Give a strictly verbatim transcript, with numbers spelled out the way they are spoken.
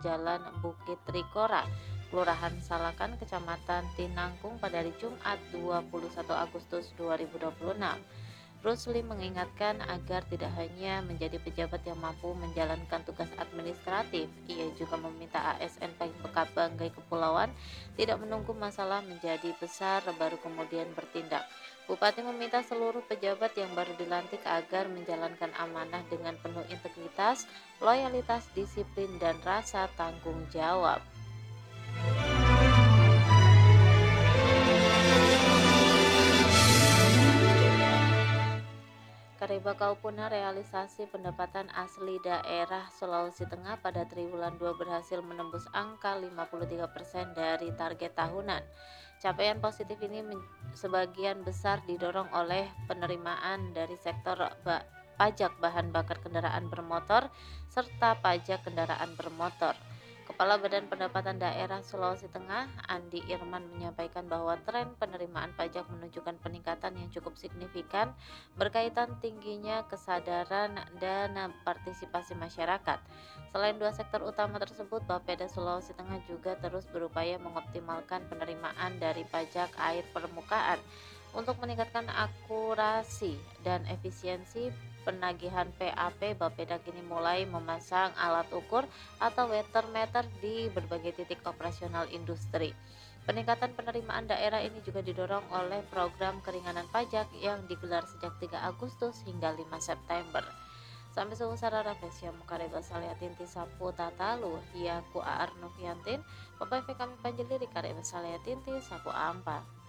Jalan Bukit Trikora, Kelurahan Salakan, Kecamatan Tinangkung pada hari Jumat dua puluh satu Agustus dua ribu dua puluh enam. Rusli mengingatkan agar tidak hanya menjadi pejabat yang mampu menjalankan tugas administratif, ia juga meminta A S N Banggai Kepulauan tidak menunggu masalah menjadi besar baru kemudian bertindak. Bupati meminta seluruh pejabat yang baru dilantik agar menjalankan amanah dengan penuh integritas, loyalitas, disiplin, dan rasa tanggung jawab. Kareba Kaupuna realisasi pendapatan asli daerah Sulawesi Tengah pada triwulan dua berhasil menembus angka lima puluh tiga persen dari target tahunan. Capaian positif ini sebagian besar didorong oleh penerimaan dari sektor ba pajak bahan bakar kendaraan bermotor serta pajak kendaraan bermotor. Kepala Badan Pendapatan Daerah Sulawesi Tengah, Andi Irman, menyampaikan bahwa tren penerimaan pajak menunjukkan peningkatan yang cukup signifikan berkaitan tingginya kesadaran dan partisipasi masyarakat. Selain dua sektor utama tersebut, Bapeda Sulawesi Tengah juga terus berupaya mengoptimalkan penerimaan dari pajak air permukaan untuk meningkatkan akurasi dan efisiensi penagihan P A P. Bapeda kini mulai memasang alat ukur atau water meter di berbagai titik operasional industri. Peningkatan penerimaan daerah ini juga didorong oleh program keringanan pajak yang digelar sejak tiga Agustus hingga lima September. Sampai seusara Rafesya Mukareba Saliatinti Sapu Tatalu Hiaku Aar Noviantin Bapak F kami Panjeliri Kareba Saliatinti Sapu Ampa.